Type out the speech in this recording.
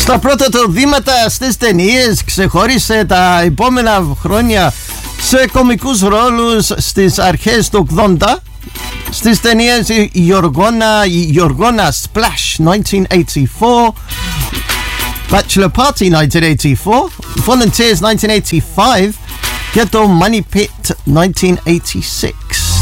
Στα πρώτα του βήματα στις ταινίες, ξεχώρισε τα επόμενα χρόνια σε κομικούς ρόλους στις αρχές του 80 στις ταινίες Yorgona Splash 1984, Bachelor Party 1984, Volunteers 1985 και το Money Pit 1986.